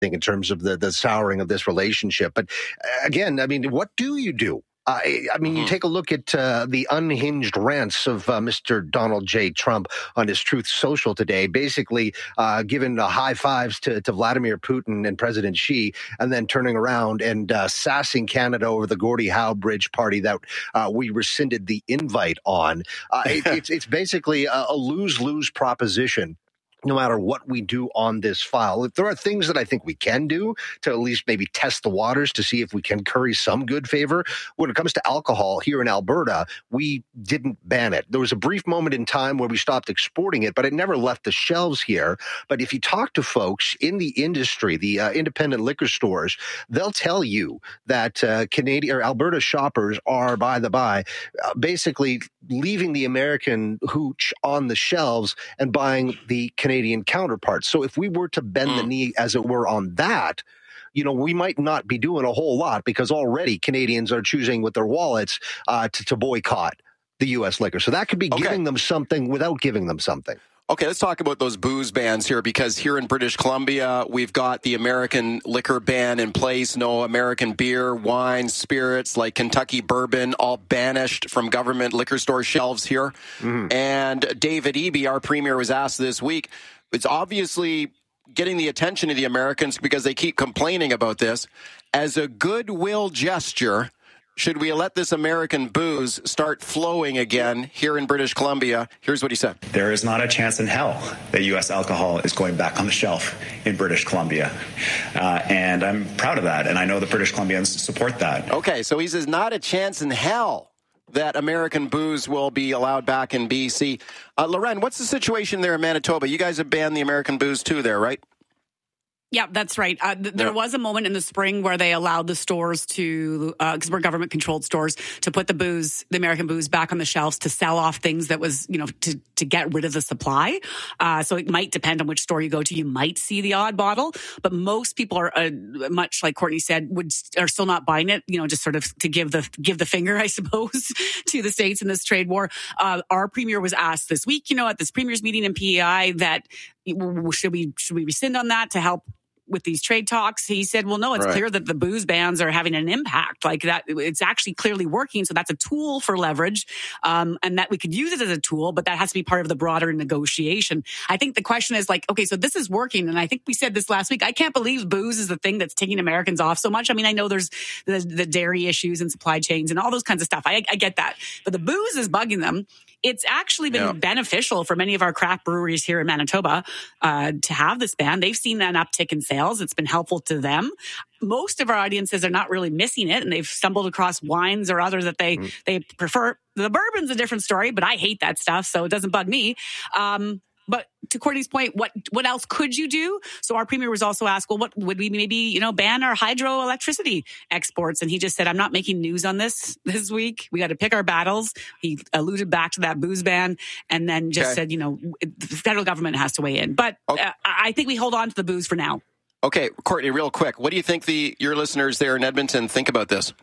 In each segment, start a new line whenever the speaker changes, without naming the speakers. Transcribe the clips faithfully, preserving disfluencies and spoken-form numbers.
in terms of the, the souring of this relationship. But again, I mean, what do you do? Uh, I mean, you take a look at uh, the unhinged rants of uh, Mister Donald J. Trump on his Truth Social today, basically uh, giving uh, high fives to, to Vladimir Putin and President Xi, and then turning around and uh, sassing Canada over the Gordie Howe Bridge party that uh, we rescinded the invite on. Uh, it, it's, it's basically a, a lose-lose proposition. No matter what we do on this file, if there are things that I think we can do to at least maybe test the waters to see if we can curry some good favor. When it comes to alcohol here in Alberta, we didn't ban it. There was a brief moment in time where we stopped exporting it, but it never left the shelves here. But if you talk to folks in the industry, the uh, independent liquor stores, they'll tell you that uh, Canadian or Alberta shoppers are, by the by, uh, basically leaving the American hooch on the shelves and buying the Canadian Canadian counterparts. So if we were to bend mm. the knee, as it were, on that, you know, we might not be doing a whole lot because already Canadians are choosing with their wallets uh, to, to boycott the U S liquor. So that could be okay. Giving them something without giving them something.
Okay, let's talk about those booze bans here, because here in British Columbia, we've got the American liquor ban in place. No American beer, wine, spirits like Kentucky bourbon, all banished from government liquor store shelves here. Mm-hmm. And David Eby, our premier, was asked this week. It's obviously getting the attention of the Americans because they keep complaining about this. As a goodwill gesture, should we let this American booze start flowing again here in British Columbia? Here's what he said.
There is not a chance in hell that U S alcohol is going back on the shelf in British Columbia. Uh, and I'm proud of that. And I know the British Columbians support that.
Okay, so he says not a chance in hell that American booze will be allowed back in B C. Uh, Loren, what's the situation there in Manitoba? You guys have banned the American booze too there, right?
Yeah, that's right. Uh, th- there yeah. was a moment in the spring where they allowed the stores to, because uh, we're government-controlled stores, to put the booze, the American booze, back on the shelves to sell off things that was, you know, to, to get rid of the supply. Uh, so it might depend on which store you go to. You might see the odd bottle, but most people are, uh, much like Courtney said, would are still not buying it. You know, just sort of to give the give the finger, I suppose, to the states in this trade war. Uh, our premier was asked this week, you know, at this premier's meeting in P E I, that should we should we rescind on that to help with these trade talks. He said, well, no, it's right. clear that the booze bans are having an impact, like that. It's actually clearly working. So that's a tool for leverage, um, and that we could use it as a tool, but that has to be part of the broader negotiation. I think the question is like, okay, so this is working. And I think we said this last week. I can't believe booze is the thing that's taking Americans off so much. I mean, I know there's the, the dairy issues and supply chains and all those kinds of stuff. I, I get that. But the booze is bugging them. It's actually been yeah. beneficial for many of our craft breweries here in Manitoba uh, to have this ban. They've seen an uptick in sales. It's been helpful to them. Most of our audiences are not really missing it, and they've stumbled across wines or others that they mm. they prefer. The bourbon's a different story, but I hate that stuff, so it doesn't bug me. Um, But to Courtney's point, what what else could you do? So our premier was also asked, well, what would we maybe, you know, ban our hydroelectricity exports? And he just said, I'm not making news on this this week. We got to pick our battles. He alluded back to that booze ban and then just okay. said, you know, the federal government has to weigh in. But okay. uh, I think we hold on to the booze for now.
Okay, Courtney, real quick. What do you think the your listeners there in Edmonton think about this?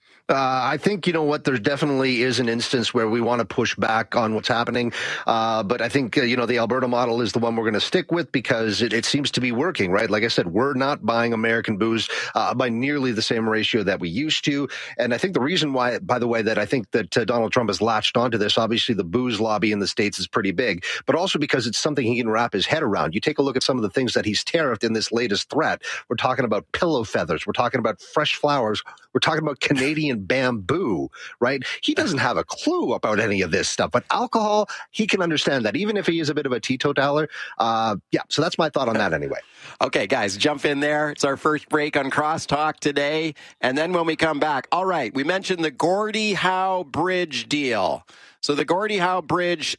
Uh, I think, you know what, there definitely is an instance where we want to push back on what's happening. Uh, but I think, uh, you know, the Alberta model is the one we're going to stick with because it, it seems to be working, right? Like I said, we're not buying American booze uh, by nearly the same ratio that we used to. And I think the reason why, by the way, that I think that uh, Donald Trump has latched onto this, obviously the booze lobby in the States is pretty big, but also because it's something he can wrap his head around. You take a look at some of the things that he's tariffed in this latest threat. We're talking about pillow feathers. We're talking about fresh flowers. We're talking about Canadian bamboo, right? He doesn't have a clue about any of this stuff, but alcohol, he can understand that, even if he is a bit of a teetotaler. Uh, yeah, so that's my thought on that anyway.
Okay, guys, jump in there. It's our first break on Crosstalk today. And then when we come back, all right, we mentioned the Gordie Howe Bridge deal. So the Gordie Howe Bridge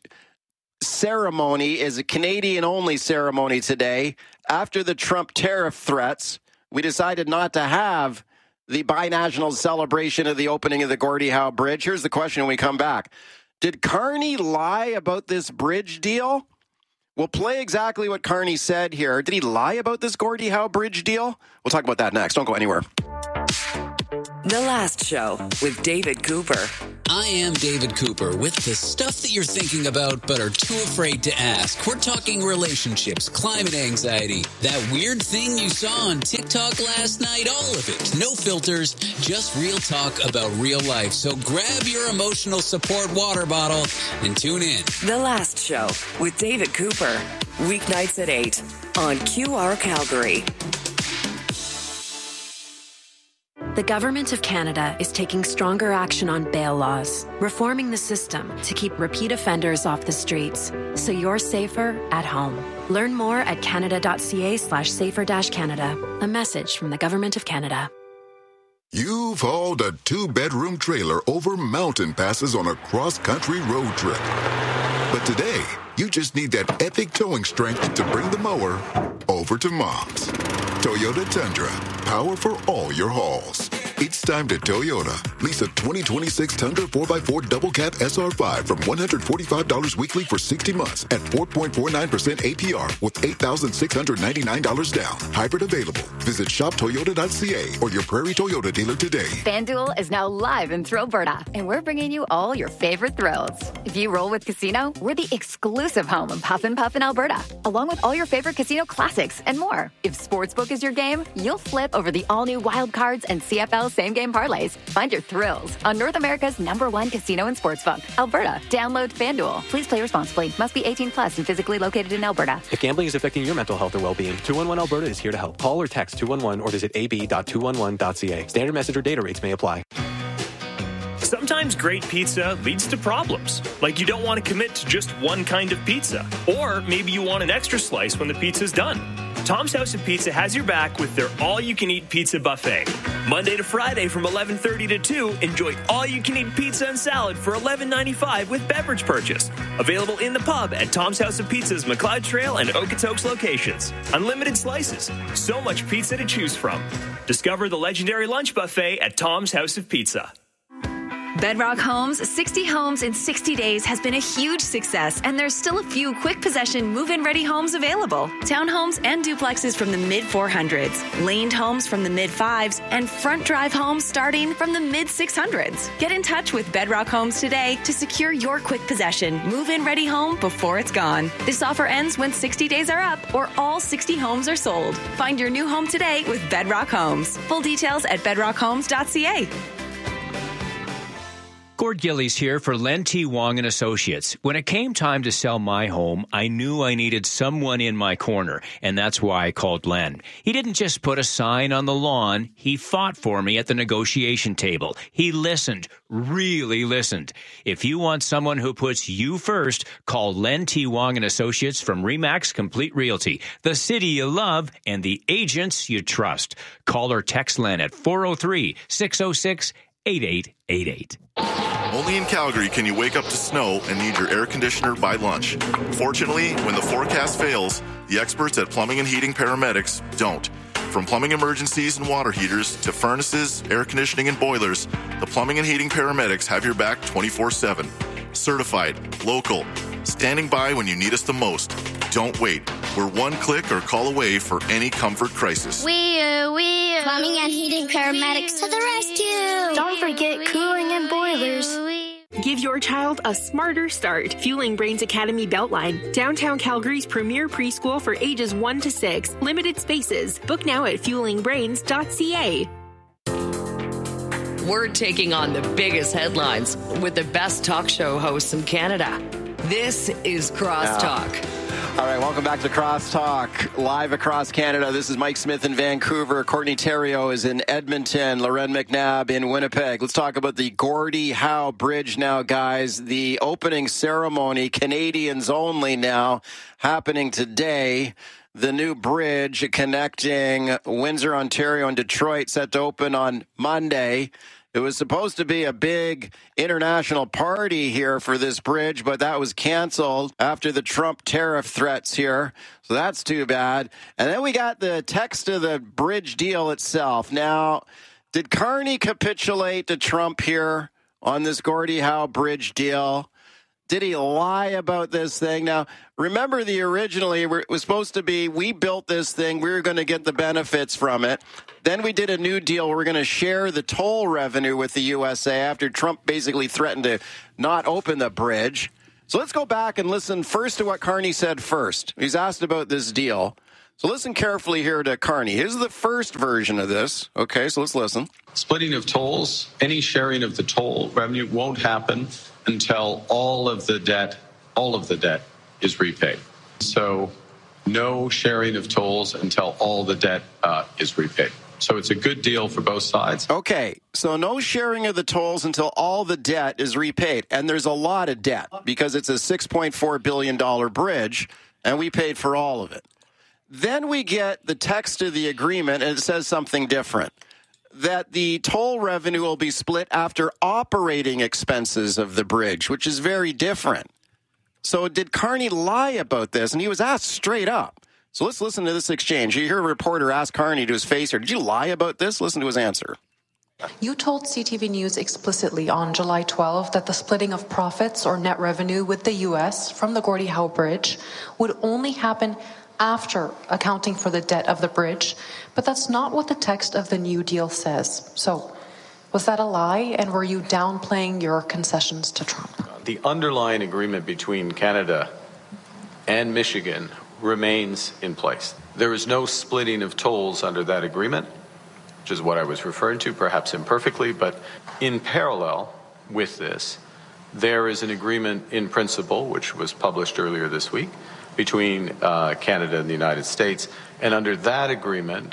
ceremony is a Canadian-only ceremony today. After the Trump tariff threats, we decided not to have the binational celebration of the opening of the Gordie Howe Bridge. Here's the question when we come back. Did Carney lie about this bridge deal? We'll play exactly what Carney said here. Did he lie about this Gordie Howe Bridge deal? We'll talk about that next. Don't go anywhere.
The Last Show with David Cooper I am David Cooper with the stuff that you're thinking about but are too afraid to ask. We're talking relationships, climate anxiety, that weird thing you saw on TikTok last night, all of it. No filters, just real talk about real life. So grab your emotional support water bottle and tune in.
The Last Show with David Cooper. Weeknights at eight on Q R Calgary.
The Government of Canada is taking stronger action on bail laws, reforming the system to keep repeat offenders off the streets, so you're safer at home. Learn more at canada.ca slash safer dash Canada. A message from the Government of Canada.
You've hauled a two-bedroom trailer over mountain passes on a cross-country road trip. But today, you just need that epic towing strength to bring the mower over to Mom's. Toyota Tundra, power for all your hauls. It's time to Toyota. Lease a twenty twenty-six Tundra four by four Double Cab S R five from one hundred forty-five dollars weekly for sixty months at four point four nine percent A P R with eight thousand six hundred ninety-nine dollars down. Hybrid available. Visit shop toyota dot c a or your Prairie Toyota dealer today.
FanDuel is now live in Thrillberta, and we're bringing you all your favorite thrills. If you roll with Casino, we're the exclusive home of Puff and Puff in Alberta, along with all your favorite casino classics and more. If Sportsbook is your game, you'll flip over the all-new Wild Cards and C F L same-game parlays. Find your thrills on North America's number one casino and sportsbook, Alberta. Download FanDuel. Please play responsibly. Must be eighteen plus and physically located in Alberta.
If gambling is affecting your mental health or well-being, two one one Alberta is here to help. Call or text two one one or visit a b dot two one one dot c a. Standard message or data rates may apply.
Sometimes great pizza leads to problems, like you don't want to commit to just one kind of pizza, or maybe you want an extra slice when the pizza's done. Tom's House of Pizza has your back with their all-you-can-eat pizza buffet. Monday to Friday from eleven thirty to two, enjoy all-you-can-eat pizza and salad for eleven ninety-five with beverage purchase. Available in the pub at Tom's House of Pizza's McLeod Trail and Okotoks locations. Unlimited slices. So much pizza to choose from. Discover the legendary lunch buffet at Tom's House of Pizza.
Bedrock Homes, sixty homes in sixty days has been a huge success, and there's still a few quick possession move-in ready homes available. Townhomes and duplexes from the mid four hundreds, laned homes from the mid fives, and front drive homes starting from the mid six hundreds. Get in touch with Bedrock Homes today to secure your quick possession move-in ready home before it's gone. This offer ends when sixty days are up or all sixty homes are sold. Find your new home today with Bedrock Homes. Full details at bedrock homes dot c a.
Gord Gillies here for Len T. Wong and Associates. When it came time to sell my home, I knew I needed someone in my corner, and that's why I called Len. He didn't just put a sign on the lawn. He fought for me at the negotiation table. He listened, really listened. If you want someone who puts you first, call Len T. Wong and Associates from Remax Complete Realty, the city you love and the agents you trust. Call or text Len at four oh three, six oh six, eight eight eight eight.
Only in Calgary can you wake up to snow and need your air conditioner by lunch. Fortunately, when the forecast fails, the experts at Plumbing and Heating Paramedics don't. From plumbing emergencies and water heaters to furnaces, air conditioning, and boilers, the Plumbing and Heating Paramedics have your back twenty-four seven. Certified, local, standing by when you need us the most. Don't wait. We're one click or call away for any comfort crisis.
We, uh, we, uh, Plumbing and Heating Paramedics to the rescue. Don't forget cooling and boilers.
Give your child a smarter start. Fueling Brains Academy Beltline, downtown Calgary's premier preschool for ages one to six. Limited spaces. Book now at fueling brains dot c a.
We're taking on the biggest headlines with the best talk show hosts in Canada. This is Crosstalk.
Yeah. All right, welcome back to Crosstalk, live across Canada. This is Mike Smith in Vancouver. Courtney Theriault is in Edmonton. Loren McNabb in Winnipeg. Let's talk about the Gordie Howe Bridge now, guys. The opening ceremony, Canadians only now, happening today. The new bridge connecting Windsor, Ontario and Detroit set to open on Monday. It was supposed to be a big international party here for this bridge, but that was canceled after the Trump tariff threats here. So that's too bad. And then we got the text of the bridge deal itself. Now, did Carney capitulate to Trump here on this Gordie Howe bridge deal? Did he lie about this thing? Now, remember the originally it was supposed to be, we built this thing, we were going to get the benefits from it. Then we did a new deal. We're going to share the toll revenue with the U S A after Trump basically threatened to not open the bridge. So let's go back and listen first to what Carney said first. He's asked about this deal. So listen carefully here to Carney. Here's the first version of this. Okay, so let's listen.
Splitting of tolls, any sharing of the toll revenue won't happen until all of the debt, all of the debt is repaid. So no sharing of tolls until all the debt uh, is repaid. So it's a good deal for both sides.
Okay, so no sharing of the tolls until all the debt is repaid. And there's a lot of debt because it's a six point four billion dollars bridge, and we paid for all of it. Then we get the text of the agreement, and it says something different, that the toll revenue will be split after operating expenses of the bridge, which is very different. So did Carney lie about this? And he was asked straight up. So let's listen to this exchange. You hear a reporter ask Carney to his face here, did you lie about this? Listen to his answer.
You told C T V News explicitly on July twelfth that the splitting of profits or net revenue with the U S from the Gordie Howe Bridge would only happen after accounting for the debt of the bridge, but that's not what the text of the new deal says. So, was that a lie, and were you downplaying your concessions to Trump?
The underlying agreement between Canada and Michigan remains in place. There is no splitting of tolls under that agreement, which is what I was referring to, perhaps imperfectly, but in parallel with this, there is an agreement in principle, which was published earlier this week, between uh, Canada and the United States. And under that agreement,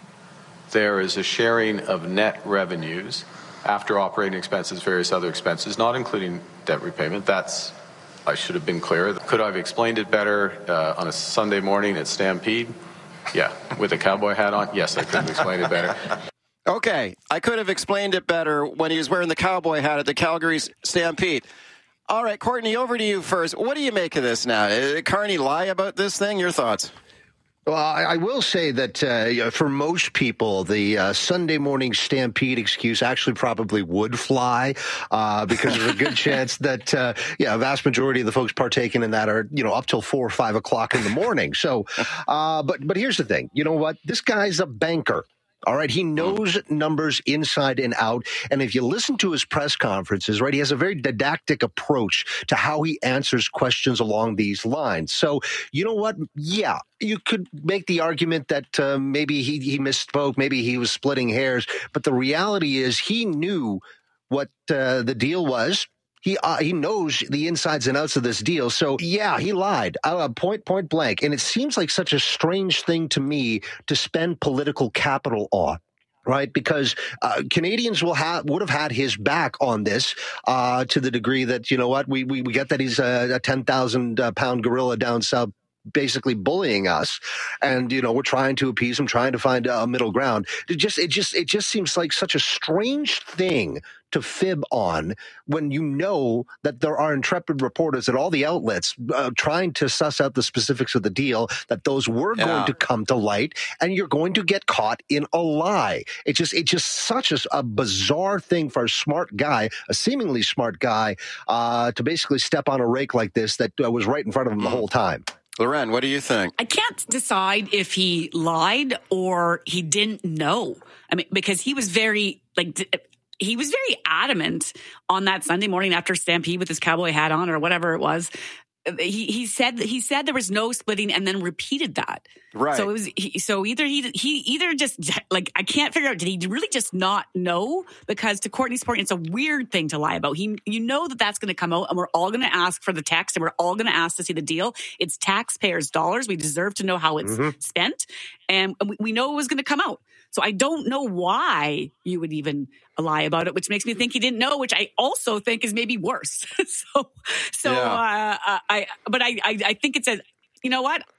there is a sharing of net revenues after operating expenses, various other expenses, not including debt repayment. That's, I should have been clear. Could I have explained it better uh, on a Sunday morning at Stampede? Yeah. With a cowboy hat on? Yes, I could have explained it better.
Okay. I could have explained it better when he was wearing the cowboy hat at the Calgary Stampede. All right, Courtney, over to you first. What do you make of this now? Did Carney lie about this thing? Your thoughts?
Well, I, I will say that uh, for most people, the uh, Sunday morning Stampede excuse actually probably would fly uh, because there's a good chance that, uh, yeah, a vast majority of the folks partaking in that are, you know, up till four or five o'clock in the morning. So, uh, but but here's the thing. You know what? This guy's a banker. All right. He knows numbers inside and out. And if you listen to his press conferences, right, he has a very didactic approach to how he answers questions along these lines. So, you know what? Yeah, you could make the argument that uh, maybe he, he misspoke. Maybe he was splitting hairs. But the reality is he knew what uh, the deal was. He uh, he knows the insides and outs of this deal. So, yeah, he lied, uh, point, point blank. And it seems like such a strange thing to me to spend political capital on. Right, because uh, Canadians will have would have had his back on this uh, to the degree that, you know what, we we, we get that he's a, a ten thousand pound gorilla down south, basically bullying us, and you know we're trying to appease him, trying to find a middle ground. It just it just it just seems like such a strange thing to fib on when you know that there are intrepid reporters at all the outlets uh, trying to suss out the specifics of the deal, that those were yeah. going to come to light, and you're going to get caught in a lie. It just it's just such a, a bizarre thing for a smart guy, a seemingly smart guy, uh, to basically step on a rake like this that uh, was right in front of him the whole time.
Loren, what do you think?
I can't decide if he lied or he didn't know. I mean, because he was very, like, he was very adamant on that Sunday morning after Stampede with his cowboy hat on or whatever it was. He he said he said there was no splitting and then repeated that.
Right.
So it was he, so either he he either just like I can't figure out, did he really just not know? Because to Courtney's point, it's a weird thing to lie about. He you know that that's going to come out, and we're all going to ask for the text, and we're all going to ask to see the deal. It's taxpayers' dollars. We deserve to know how it's mm-hmm. spent, and we, we know it was going to come out. So I don't know why you would even lie about it, which makes me think he didn't know, which I also think is maybe worse. so, so, yeah. uh, I, but I, I, I think it's a, you know what?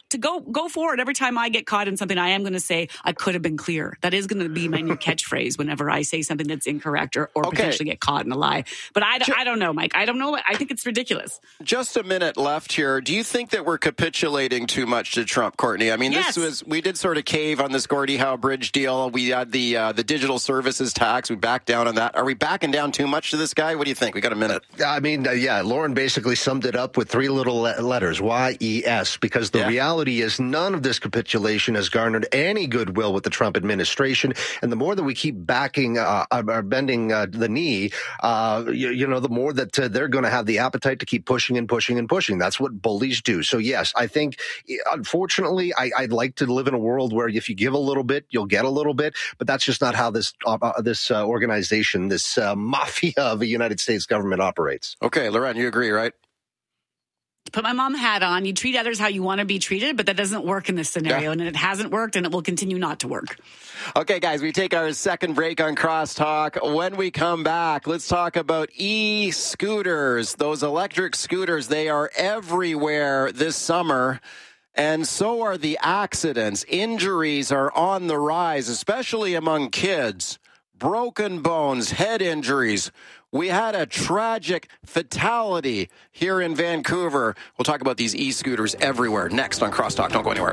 to go go forward. Every time I get caught in something, I am going to say, I could have been clear. That is going to be my new catchphrase whenever I say something that's incorrect or, or
Okay.
potentially get caught in a lie. But I, I don't know, Mike. I don't know. I think it's ridiculous.
Just a minute left here. Do you think that we're capitulating too much to Trump, Courtney? I mean,
Yes.
this was we did sort of cave on this Gordie Howe Bridge deal. We had the uh, the digital services tax. We backed down on that. Are we backing down too much to this guy? What do you think? We got a minute.
I mean, uh, yeah, Lauren basically summed it up with three little le- letters, Y E S, because the
Yeah.
reality is none of this capitulation has garnered any goodwill with the Trump administration. And the more that we keep backing, uh, or bending uh, the knee, uh, you, you know, the more that uh, they're going to have the appetite to keep pushing and pushing and pushing. That's what bullies do. So, yes, I think, unfortunately, I, I'd like to live in a world where if you give a little bit, you'll get a little bit. But that's just not how this, uh, this uh, organization, this uh, mafia of the United States government operates.
Okay, Lauren, you agree, right?
Put my mom hat on. You treat others how you want to be treated, but that doesn't work in this scenario.
Yeah.
And it hasn't worked, and it will continue not to work.
Okay, guys, we take our second break on Crosstalk. When we come back, let's talk about e-scooters. Those electric scooters, they are everywhere this summer. And so are the accidents. Injuries are on the rise, especially among kids. Broken bones, head injuries. We had a tragic fatality here in Vancouver. We'll talk about these e-scooters everywhere next on Crosstalk. Don't go anywhere.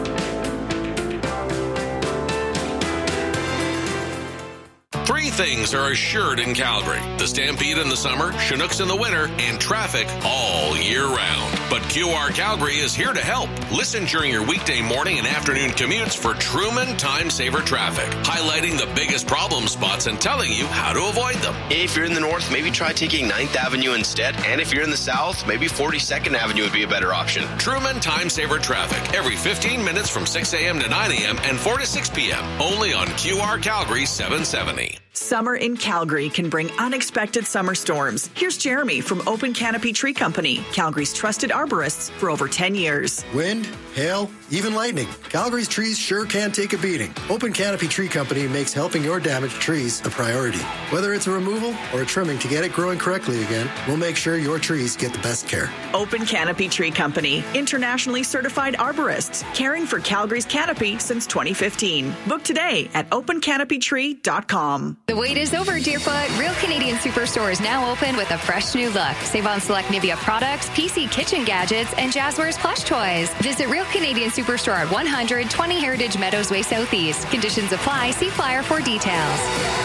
Three things are assured in Calgary: the Stampede in the summer, Chinooks in the winter, and traffic all year round. But Q R Calgary is here to help. Listen during your weekday morning and afternoon commutes for Truman Time Saver Traffic, highlighting the biggest problem spots and telling you how to avoid them.
If you're in the north, maybe try taking ninth Avenue instead. And if you're in the south, maybe forty-second Avenue would be a better option.
Truman Time Saver Traffic, every fifteen minutes from six a.m. to nine a.m. and four to six p.m. Only on Q R Calgary seven seventy.
Summer in Calgary can bring unexpected summer storms. Here's Jeremy from Open Canopy Tree Company, Calgary's trusted arborists for over ten years.
Wind, hail, even lightning. Calgary's trees sure can take a beating. Open Canopy Tree Company makes helping your damaged trees a priority. Whether it's a removal or a trimming to get it growing correctly again, we'll make sure your trees get the best care.
Open Canopy Tree Company, internationally certified arborists, caring for Calgary's canopy since twenty fifteen. Book today at open canopy tree dot com.
The wait is over, Deerfoot. Real Canadian Superstore is now open with a fresh new look. Save on select Nivea products, P C kitchen gadgets, and Jazzwares plush toys. Visit Real Canadian Superstore at one hundred twenty Heritage Meadows Way Southeast. Conditions apply. See flyer for details.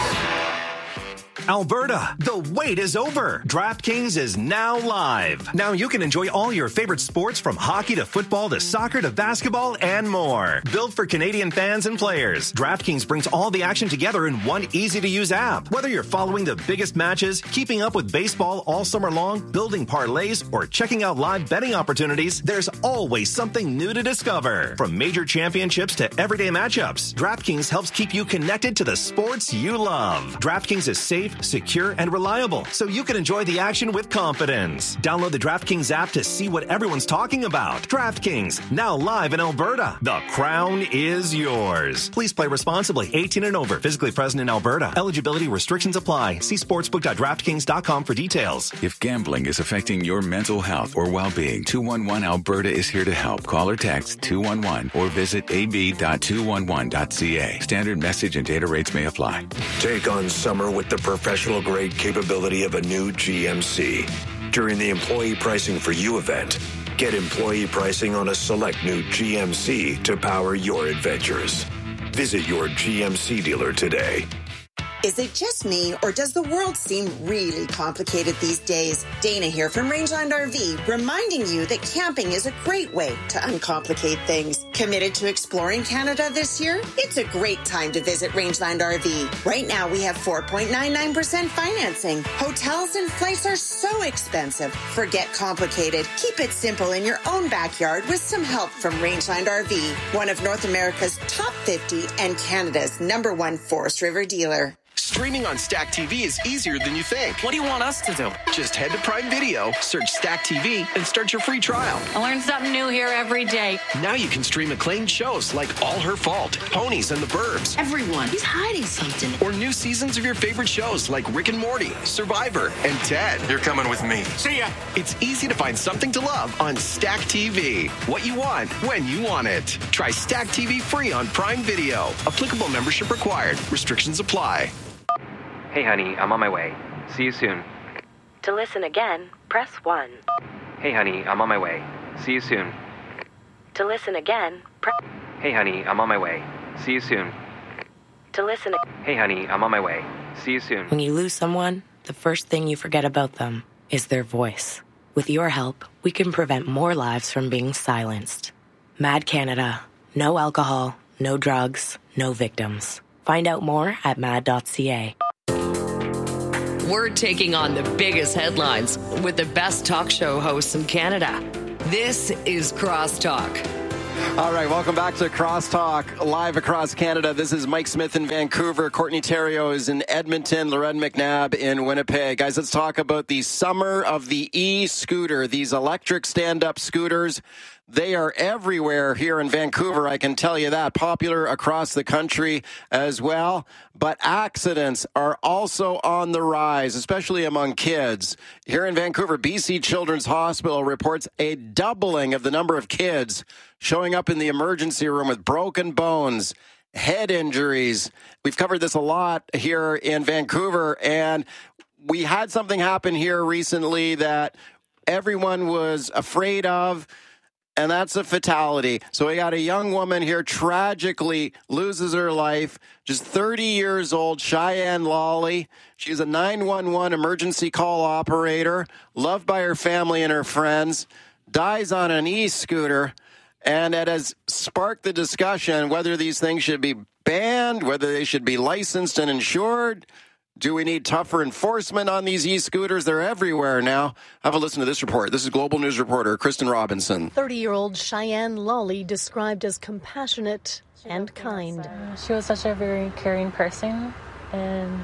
Alberta, the wait is over. DraftKings is now live. Now you can enjoy all your favorite sports from hockey to football to soccer to basketball and more. Built for Canadian fans and players, DraftKings brings all the action together in one easy-to-use app. Whether you're following the biggest matches, keeping up with baseball all summer long, building parlays, or checking out live betting opportunities, there's always something new to discover. From major championships to everyday matchups, DraftKings helps keep you connected to the sports you love. DraftKings is safe, secure, and reliable, so you can enjoy the action with confidence. Download the DraftKings app to see what everyone's talking about. DraftKings, now live in Alberta. The crown is yours. Please play responsibly. eighteen and over. Physically present in Alberta. Eligibility restrictions apply. See sportsbook dot draftkings dot com for details.
If gambling is affecting your mental health or well-being, two one one Alberta is here to help. Call or text two one one or visit a b dot two one one dot c a. Standard message and data rates may apply.
Take on summer with the professional-grade capability of a new G M C. During the Employee Pricing for You event, get employee pricing on a select new G M C to power your adventures. Visit your G M C dealer today.
Is it just me, or does the world seem really complicated these days? Dana here from Rangeland R V, reminding you that camping is a great way to uncomplicate things. Committed to exploring Canada this year? It's a great time to visit Rangeland R V. Right now, we have four point nine nine percent financing. Hotels and flights are so expensive. Forget complicated. Keep it simple in your own backyard with some help from Rangeland R V, one of North America's top fifty and Canada's number one Forest River dealer.
Streaming on Stack T V is easier than you think.
What do you want us to do?
Just head to Prime Video, search Stack T V, and start your free trial.
I learn something new here every day.
Now you can stream acclaimed shows like All Her Fault, Ponies and the Burbs.
Everyone, he's hiding something.
Or new seasons of your favorite shows like Rick and Morty, Survivor, and Ted.
You're coming with me.
See ya. It's easy to find something to love on Stack T V. What you want, when you want it. Try Stack T V free on Prime Video. Applicable membership required. Restrictions apply.
Hey, honey, I'm on my way. See you soon.
To listen again, press one.
Hey, honey, I'm on my way. See you soon.
To listen again, press...
Hey, honey, I'm on my way. See you soon.
To listen...
Hey, honey, I'm on my way. See you soon.
When you lose someone, the first thing you forget about them is their voice. With your help, we can prevent more lives from being silenced. Mad Canada. No alcohol, no drugs, no victims. Find out more at mad dot c a.
We're taking on the biggest headlines with the best talk show hosts in Canada. This is Crosstalk.
All right, welcome back to Crosstalk, live across Canada. This is Mike Smith in Vancouver. Courtney Theriault is in Edmonton. Loren McNabb in Winnipeg. Guys, let's talk about the summer of the e-scooter, these electric stand-up scooters. They are everywhere here in Vancouver, I can tell you that. Popular across the country as well. But accidents are also on the rise, especially among kids. Here in Vancouver, B C Children's Hospital reports a doubling of the number of kids showing up in the emergency room with broken bones, head injuries. We've covered this a lot here in Vancouver, and we had something happen here recently that everyone was afraid of. And that's a fatality. So we got a young woman here tragically loses her life, just thirty years old, Cheyenne Lawley. She's a nine one one emergency call operator, loved by her family and her friends, dies on an e-scooter. And it has sparked the discussion whether these things should be banned, whether they should be licensed and insured. Do we need tougher enforcement on these e-scooters? They're everywhere now. Have a listen to this report. This is Global News reporter Kristen Robinson.
thirty-year-old Cheyenne Lawley described as compassionate and kind.
She was such a very caring person, and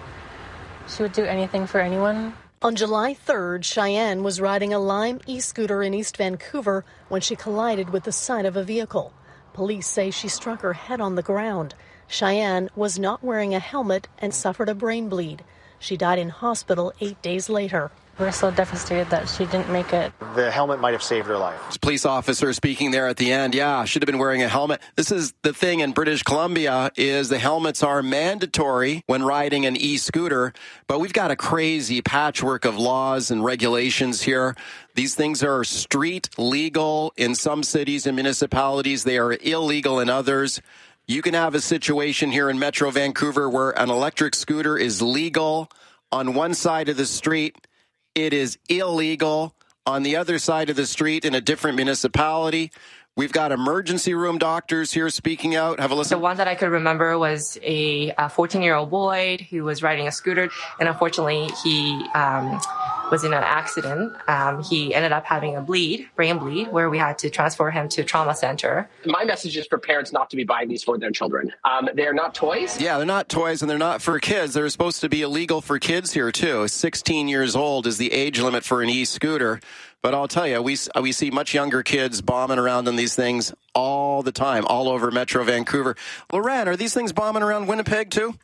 she would do anything for anyone.
On July third, Cheyenne was riding a Lime e-scooter in East Vancouver when she collided with the side of a vehicle. Police say she struck her head on the ground. Cheyenne was not wearing a helmet and suffered a brain bleed. She died in hospital eight days later.
We're so devastated that she didn't make it.
The helmet might have saved her life.
Police officer speaking there at the end. Yeah, should have been wearing a helmet. This is the thing in British Columbia is the helmets are mandatory when riding an e-scooter, but we've got a crazy patchwork of laws and regulations here. These things are street legal in some cities and municipalities. They are illegal in others. You can have a situation here in Metro Vancouver where an electric scooter is legal on one side of the street. It is illegal on the other side of the street in a different municipality. We've got emergency room doctors here speaking out. Have a listen.
The one that I could remember was a fourteen-year-old boy who was riding a scooter, and unfortunately, he um, was in an accident. Um, he ended up having a bleed, brain bleed, where we had to transfer him to a trauma center.
My message is for parents not to be buying these for their children. Um, they're not toys.
Yeah, they're not toys, and they're not for kids. They're supposed to be illegal for kids here, too. sixteen years old is the age limit for an e-scooter. But I'll tell you, we we see much younger kids bombing around on these things all the time, all over Metro Vancouver. Loren, are these things bombing around Winnipeg, too?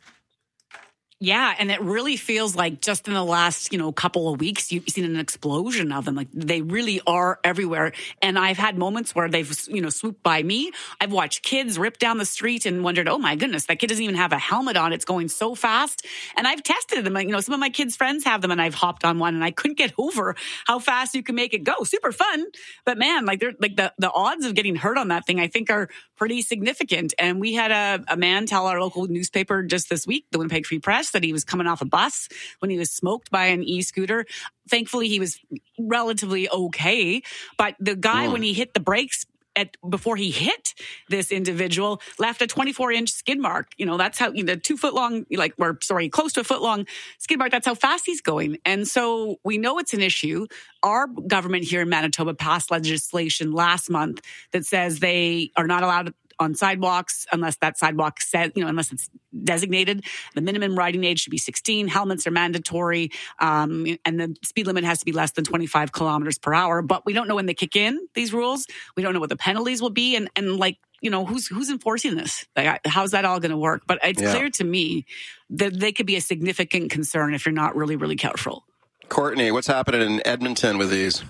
Yeah, and it really feels like just in the last, you know, couple of weeks, you've seen an explosion of them. Like they really are everywhere. And I've had moments where they've, you know, swooped by me. I've watched kids rip down the street and wondered, oh my goodness, that kid doesn't even have a helmet on. It's going so fast. And I've tested them. You know, some of my kids' friends have them and I've hopped on one and I couldn't get over how fast you can make it go. Super fun. But man, like they're like the, the odds of getting hurt on that thing, I think are pretty significant. And we had a, a man tell our local newspaper just this week, the Winnipeg Free Press, that he was coming off a bus when he was smoked by an e-scooter. Thankfully, he was relatively okay. But the guy, mm. when he hit the brakes at before he hit this individual, left a twenty-four inch skid mark. You know, that's how, you know, two foot long, like, or sorry, close to a foot long skid mark. That's how fast he's going. And so we know it's an issue. Our government here in Manitoba passed legislation last month that says they are not allowed on sidewalks unless that sidewalk said, you know, unless it's designated. The minimum riding age should be sixteen. Helmets are mandatory. Um, and the speed limit has to be less than twenty-five kilometers per hour. But we don't know when they kick in, these rules. We don't know what the penalties will be. And, and like, you know, who's who's enforcing this? Like, how's that all going to work? But it's yeah. clear to me that they could be a significant concern if you're not really, really careful.
Courtney, what's happening in Edmonton with these?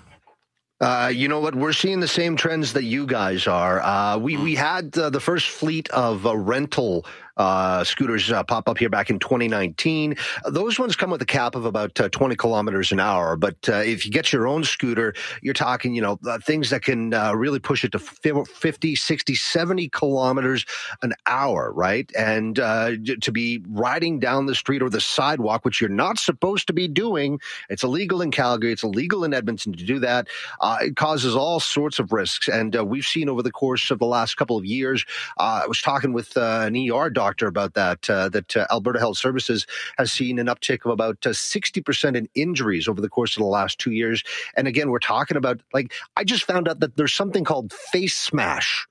Uh, you know what? We're seeing the same trends that you guys are. Uh, we, we had uh, the first fleet of uh, rental uh, scooters uh, pop up here back in twenty nineteen. Those ones come with a cap of about uh, twenty kilometers an hour. But uh, if you get your own scooter, you're talking, you know, uh, things that can uh, really push it to fifty, sixty, seventy kilometers an hour, right? And uh, to be riding down the street or the sidewalk, which you're not supposed to be doing. It's illegal in Calgary. It's illegal in Edmonton to do that. Uh, it causes all sorts of risks. And uh, we've seen over the course of the last couple of years, uh, I was talking with uh, an E R doctor about that, uh, that uh, Alberta Health Services has seen an uptick of about uh, sixty percent in injuries over the course of the last two years. And again, we're talking about, like, I just found out that there's something called face smash.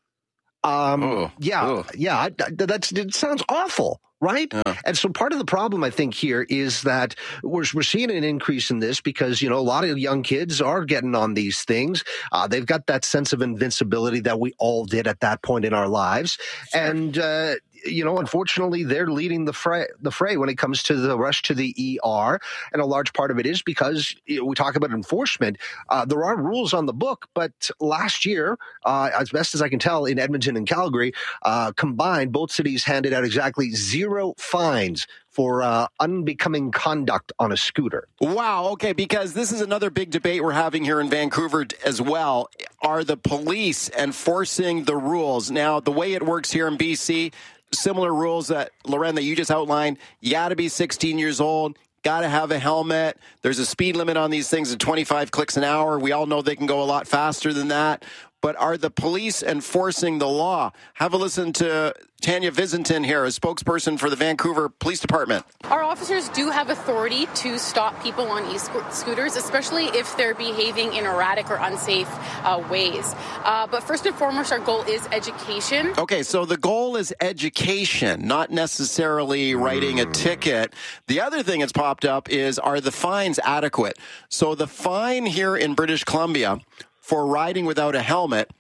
Um, oh, yeah, oh. yeah, I, that's, it sounds awful. Right? Yeah. And so part of the problem, I think, here is that we're, we're seeing an increase in this because, you know, a lot of young kids are getting on these things. Uh, they've got that sense of invincibility that we all did at that point in our lives. Sure. And, uh, you know, unfortunately, they're leading the fray, the fray when it comes to the rush to the E R. And a large part of it is because you know, we talk about enforcement. Uh, there are rules on the book, but last year, uh, as best as I can tell, in Edmonton and Calgary, uh, combined, both cities handed out exactly zero fines for uh, unbecoming conduct on a scooter.
Wow. Okay. Because this is another big debate we're having here in Vancouver as well. Are the police enforcing the rules? Now, the way it works here in B C, similar rules that, Loren, that you just outlined, you got to be sixteen years old, got to have a helmet. There's a speed limit on these things at twenty-five clicks an hour. We all know they can go a lot faster than that. But are the police enforcing the law? Have a listen to Tanya Visentin here, a spokesperson for the Vancouver Police Department.
Our officers do have authority to stop people on e-scooters, especially if they're behaving in erratic or unsafe uh, ways. Uh, but first and foremost, our goal is education.
Okay, so the goal is education, not necessarily writing a ticket. The other thing that's popped up is, are the fines adequate? So the fine here in British Columbia for riding without a helmet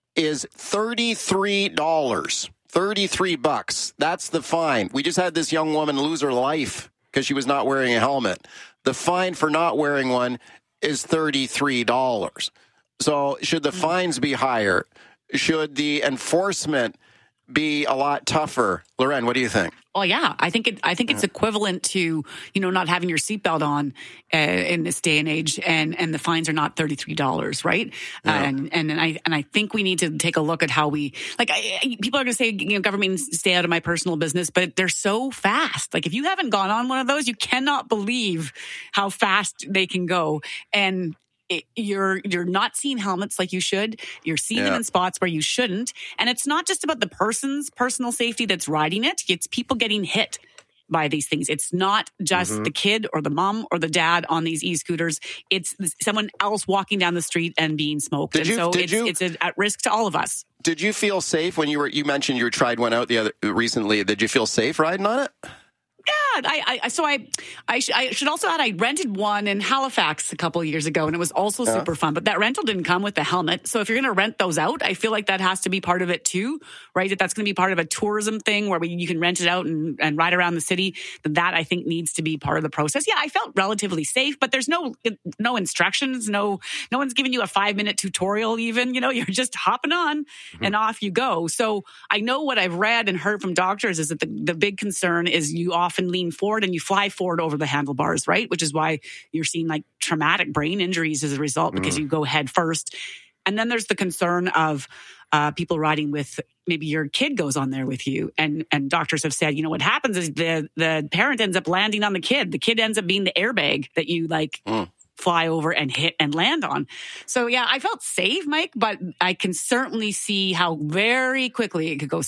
is thirty-three dollars. thirty-three bucks. That's the fine. We just had this young woman lose her life because she was not wearing a helmet. The fine for not wearing one is thirty-three dollars. So should the fines be higher? Should the enforcement be a lot tougher? Loren, what do you think?
Well, yeah, I think it. I think it's equivalent to, you know, not having your seatbelt on uh, in this day and age, and and the fines are not thirty-three dollars, right? Yeah. Uh, and and and I and I think we need to take a look at how we like. I, I, people are going to say, you know, government stay out of my personal business, but they're so fast. Like if you haven't gone on one of those, you cannot believe how fast they can go. And It, you're you're not seeing helmets like you should. You're seeing yeah. them in spots where you shouldn't. And it's not just about the person's personal safety that's riding it. It's people getting hit by these things. It's not just mm-hmm. the kid or the mom or the dad on these e-scooters. It's someone else walking down the street and being smoked.
Did
and
you,
so
did
it's,
you,
it's a, at risk to all of us.
Did you feel safe when you were, you mentioned you tried one out the other recently. Did you feel safe riding on it?
Yeah, I, I so I, I, sh- I should also add I rented one in Halifax a couple of years ago, and it was also yeah. super fun. But that rental didn't come with the helmet. So if you're going to rent those out, I feel like that has to be part of it too, right? That that's going to be part of a tourism thing where we, you can rent it out and, and ride around the city. That I think needs to be part of the process. Yeah, I felt relatively safe, but there's no no instructions, no no one's giving you a five minute tutorial. Even you know you're just hopping on mm-hmm. and off you go. So I know what I've read and heard from doctors is that the, the big concern is you often lean forward and you fly forward over the handlebars, right? Which is why you're seeing like traumatic brain injuries as a result because mm. you go head first. And then there's the concern of uh, people riding with maybe your kid goes on there with you. And and doctors have said, you know, what happens is the the parent ends up landing on the kid. The kid ends up being the airbag that you like mm. fly over and hit and land on. So yeah, I felt safe, Mike, but I can certainly see how very quickly it could go south.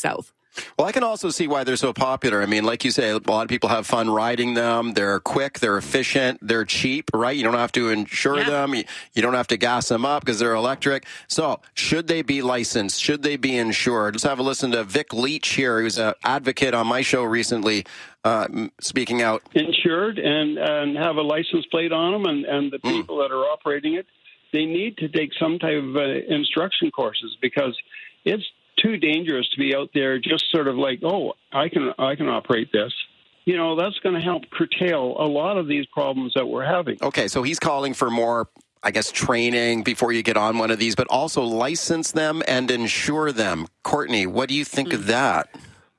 Well, I can also see why they're so popular. I mean, like you say, a lot of people have fun riding them. They're quick, they're efficient, they're cheap, right? You don't have to insure yeah. them. You, you don't have to gas them up because they're electric. So should they be licensed? Should they be insured? Let's have a listen to Vic Leach here. He was an advocate on my show recently, uh, speaking out.
Insured and, and have a license plate on them, and, and the people mm. that are operating it, they need to take some type of uh, instruction courses, because it's too dangerous to be out there just sort of like, oh, I can I can operate this. You know, that's going to help curtail a lot of these problems that we're having.
Okay, so he's calling for more, I guess, training before you get on one of these, but also license them and insure them. Courtney, what do you think mm. of that?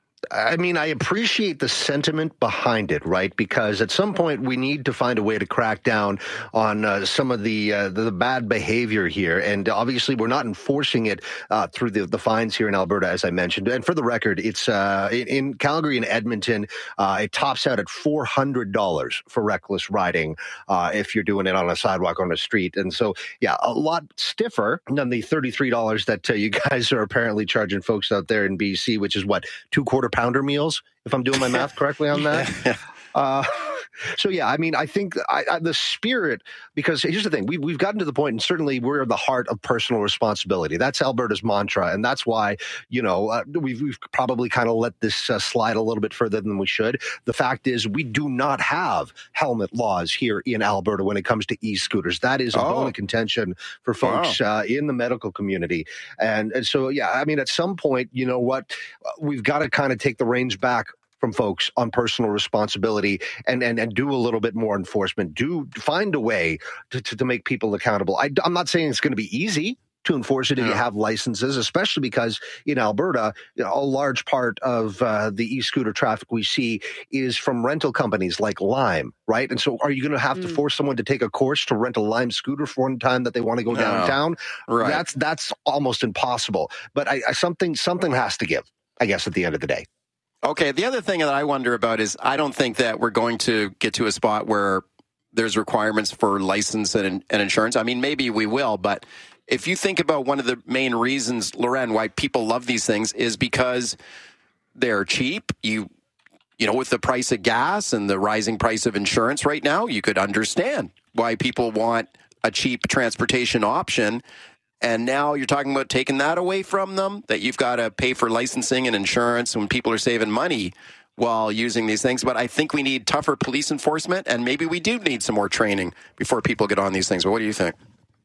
I mean, I appreciate the sentiment behind it, right? Because at some point we need to find a way to crack down on uh, some of the, uh, the the bad behavior here, and obviously we're not enforcing it uh, through the, the fines here in Alberta, as I mentioned. And for the record, it's uh, in, in Calgary and Edmonton, uh, it tops out at four hundred dollars for reckless riding uh, if you're doing it on a sidewalk or on a street. And so, yeah, a lot stiffer than the thirty-three dollars that uh, you guys are apparently charging folks out there in B C, which is what, two quarter pounder meals, if I'm doing my math correctly on that. Uh, so, yeah, I mean, I think I, I, the spirit, because here's the thing, we, we've gotten to the point, and certainly we're the heart of personal responsibility. That's Alberta's mantra, and that's why, you know, uh, we've, we've probably kind of let this uh, slide a little bit further than we should. The fact is, we do not have helmet laws here in Alberta when it comes to e-scooters. That is a oh. bone of contention for folks wow. uh, in the medical community. And, and so, yeah, I mean, at some point, you know what, we've got to kind of take the reins back from folks on personal responsibility and, and, and do a little bit more enforcement, do find a way to, to, to make people accountable. I, I'm not saying it's going to be easy to enforce it if yeah. you have licenses, especially because in Alberta, you know, a large part of uh, the e-scooter traffic we see is from rental companies like Lime, right? And so are you going to have mm. to force someone to take a course to rent a Lime scooter for one time that they want to go no. downtown? Right. That's that's almost impossible. But I, I, something something has to give, I guess, at the end of the day.
Okay, the other thing that I wonder about is I don't think that we're going to get to a spot where there's requirements for license and, and insurance. I mean, maybe we will, but if you think about one of the main reasons, Loren, why people love these things is because they're cheap. You, you know, with the price of gas and the rising price of insurance right now, you could understand why people want a cheap transportation option. And now you're talking about taking that away from them, that you've got to pay for licensing and insurance when people are saving money while using these things. But I think we need tougher police enforcement, and maybe we do need some more training before people get on these things. But what do you think?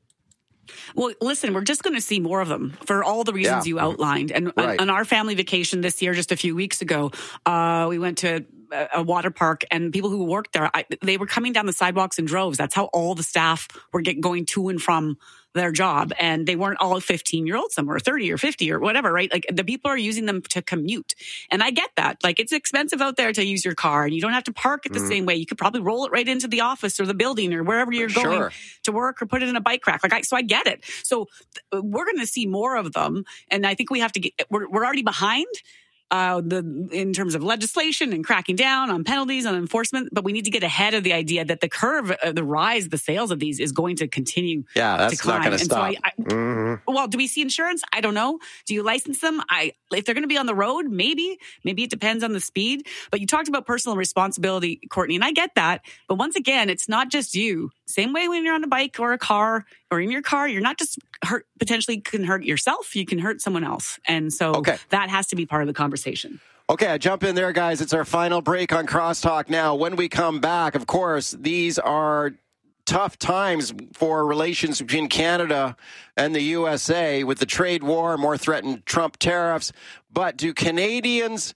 Well, listen, we're just going to see more of them for all the reasons yeah. you outlined. And right. on, on our family vacation this year, just a few weeks ago, uh, we went to a, a water park, and people who worked there, I, they were coming down the sidewalks in droves. That's how all the staff were get, going to and from their job. And they weren't all fifteen year olds. Some were thirty or fifty or whatever, right? Like the people are using them to commute. And I get that. Like it's expensive out there to use your car, and you don't have to park it the mm. same way. You could probably roll it right into the office or the building or wherever you're going sure. to work, or put it in a bike rack. Like I, so I get it. So th- we're going to see more of them. And I think we have to get, we're, we're already behind. Uh, the in terms of legislation and cracking down on penalties and enforcement, but we need to get ahead of the idea that the curve, uh, the rise, the sales of these is going to continue.
Yeah, that's
to climb.
not going to stop.
So I, I, mm-hmm. Well, do we see insurance? I don't know. Do you license them? I if they're going to be on the road, maybe. Maybe it depends on the speed. But you talked about personal responsibility, Courtney, and I get that. But once again, it's not just you. Same way when you're on a bike or a car or in your car, you're not just hurt, potentially can hurt yourself, you can hurt someone else. And so okay. that has to be part of the conversation.
Okay, I jump in there, guys. It's our final break on Crosstalk now. When we come back, of course, these are tough times for relations between Canada and the U S A with the trade war, more threatened Trump tariffs. But do Canadians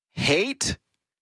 hate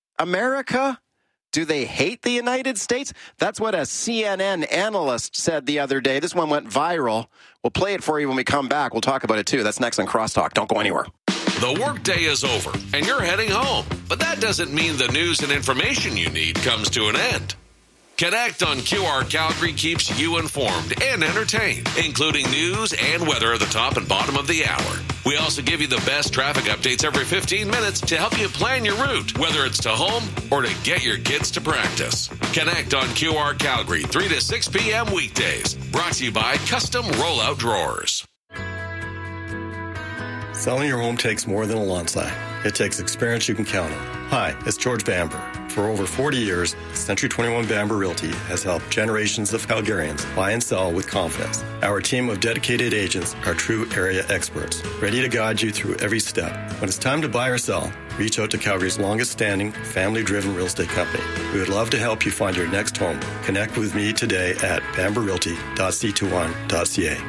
America? Do they hate the United States? That's what a C N N analyst said the other day. This one went viral. We'll play it for you when we come back. We'll talk about it, too. That's next on Crosstalk. Don't go anywhere.
The workday is over, and you're heading home. But that doesn't mean the news and information you need comes to an end. Connect on Q R Calgary keeps you informed and entertained, including news and weather at the top and bottom of the hour. We also give you the best traffic updates every fifteen minutes to help you plan your route, whether it's to home or to get your kids to practice. Connect on Q R Calgary, three to six p.m. weekdays. Brought to you by Custom Rollout Drawers.
Selling your home takes more than a lawn sign.
it takes experience you can count on. Hi, it's George Bamber. For over forty years, Century twenty-one Bamber Realty has helped generations of Calgarians buy and sell with confidence. Our team of dedicated agents are true area experts, ready to guide you through every step. When it's time to buy or sell, reach out to Calgary's longest-standing, family-driven real estate company. We would love to help you find your next home. Connect with me today at bamber realty dot c twenty-one dot c a.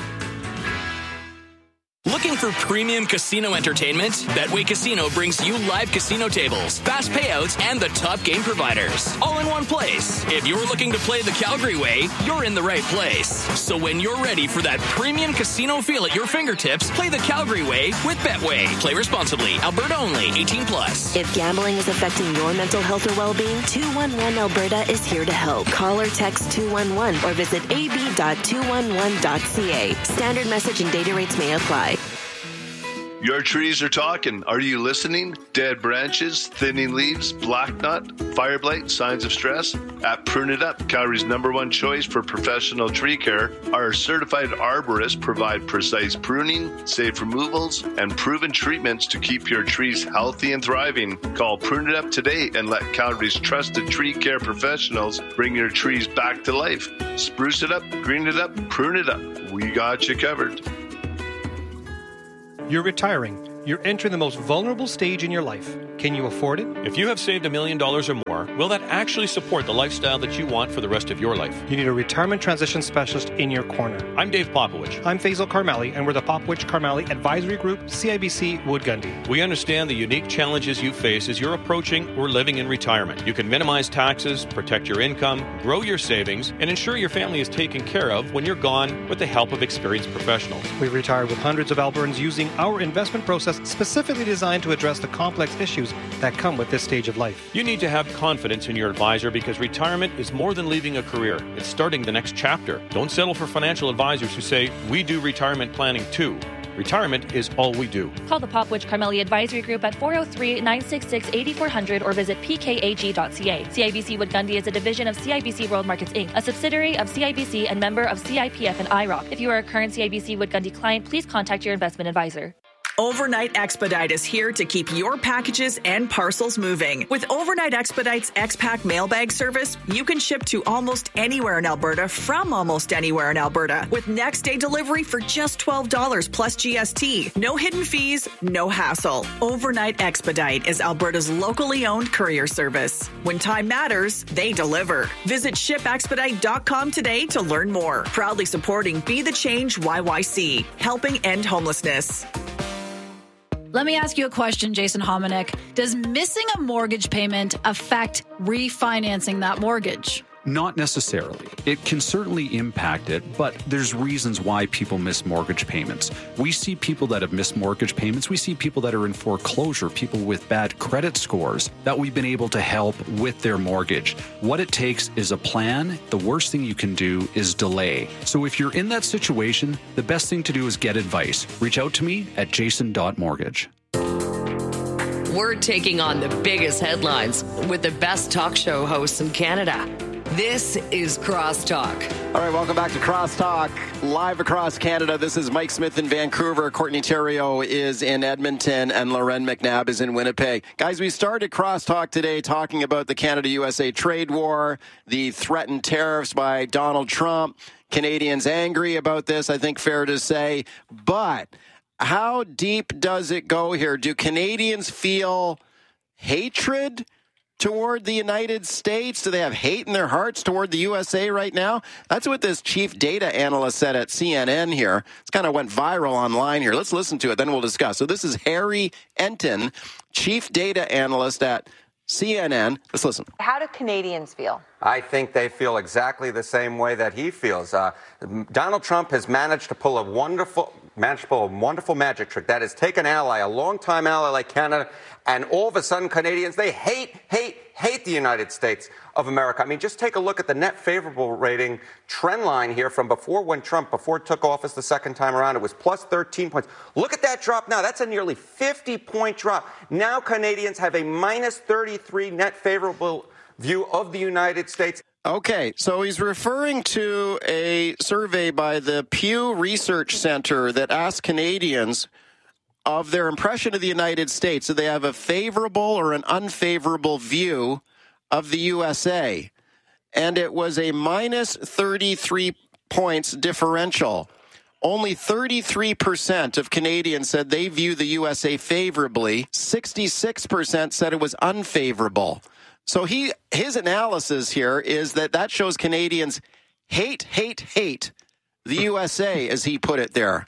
Looking for premium casino entertainment? Betway Casino brings you live casino tables, fast payouts, and the top game providers, all in one place. If you're looking to play the Calgary way, you're in the right place. So when you're ready for that premium casino feel at your fingertips, play the Calgary way with Betway. Play responsibly. Alberta only. eighteen plus.
If gambling is affecting your mental health or well-being, two one one Alberta is here to help. Call or text two one one or visit a b dot two one one dot c a. Standard message and data rates may apply.
Your trees are talking. Are you listening? Dead branches, thinning leaves, black knot, fire blight, signs of stress? At Prune It Up, Calgary's number one choice for professional tree care, our certified arborists provide precise pruning, safe removals, and proven treatments to keep your trees healthy and thriving. Call Prune It Up today and let Calgary's trusted tree care professionals bring your trees back to life. Spruce it up, green it up, prune it up. We got you covered.
You're retiring. You're entering the most vulnerable stage in your life. Can you afford it?
If you have saved a million dollars or more, will that actually support the lifestyle that you want for the rest of your life?
You need a retirement transition specialist in your corner.
I'm Dave Popowich.
I'm Faisal Karmali, and we're the Popowich Karmali Advisory Group, C I B C Wood Gundy.
We understand the unique challenges you face as you're approaching or living in retirement. You can minimize taxes, protect your income, grow your savings, and ensure your family is taken care of when you're gone with the help of experienced professionals.
We've retired with hundreds of Albertans using our investment process specifically designed to address the complex issues that come with this stage of life.
You need to have confidence in your advisor because retirement is more than leaving a career. It's starting the next chapter. Don't settle for financial advisors who say, we do retirement planning too. Retirement is all we do.
Call the Popowich Karmali Advisory Group at four oh three, nine six six, eight four zero zero or visit p k a g dot c a. C I B C Wood Gundy is a division of C I B C World Markets Incorporated, a subsidiary of C I B C and member of C I P F and I R O C. If you are a current C I B C Wood Gundy client, please contact your investment advisor.
Overnight Expedite is here to keep your packages and parcels moving. With Overnight Expedite's X-Pack mailbag service, you can ship to almost anywhere in Alberta from almost anywhere in Alberta with next day delivery for just twelve dollars plus G S T. No hidden fees, no hassle. Overnight Expedite is Alberta's locally owned courier service. When time matters, they deliver. Visit ship expedite dot com today to learn more. Proudly supporting Be the Change Y Y C, helping end homelessness.
Let me ask you a question, Jason Hominick. Does missing a mortgage payment affect refinancing that mortgage?
Not necessarily. It can certainly impact it, but there's reasons why people miss mortgage payments. We see people that have missed mortgage payments. We see people that are in foreclosure, people with bad credit scores that we've been able to help with their mortgage. What it takes is a plan. The worst thing you can do is delay. So if you're in that situation, the best thing to do is get advice. Reach out to me at jason dot mortgage.
We're taking on the biggest headlines with the best talk show hosts in Canada. This is Crosstalk.
All right, welcome back to Crosstalk, live across Canada. This is Mike Smith in Vancouver. Courtney Theriault is in Edmonton, and Loren McNabb is in Winnipeg. Guys, we started Crosstalk today talking about the Canada-U S A trade war, the threatened tariffs by Donald Trump. Canadians angry about this, I think fair to say. But how deep does it go here? Do Canadians feel hatred toward the United States? Do they have hate in their hearts toward the U S A right now? That's what this chief data analyst said at C N N here. It's kind of went viral online here. Let's listen to it, then we'll discuss. So this is Harry Enton, chief data analyst at C N N. Let's listen.
How do Canadians feel?
I think they feel exactly the same way that he feels. Uh, Donald Trump has managed to pull a wonderful, managed to pull a wonderful magic trick. That is, take an ally, a longtime ally like Canada, and all of a sudden Canadians, they hate, hate, hate the United States of America. I mean, just take a look at the net favorable rating trend line here from before when Trump, before took office the second time around. It was plus thirteen points. Look at that drop now. That's a nearly fifty-point drop. Now Canadians have a minus thirty-three net favorable view of the United States.
Okay, so he's referring to a survey by the Pew Research Center that asked Canadians of their impression of the United States. So they have a favorable or an unfavorable view of the U S A. And it was a minus thirty-three points differential. Only thirty-three percent of Canadians said they view the U S A favorably. sixty-six percent said it was unfavorable. So he his analysis here is that that shows Canadians hate, hate, hate the U S A, as he put it there.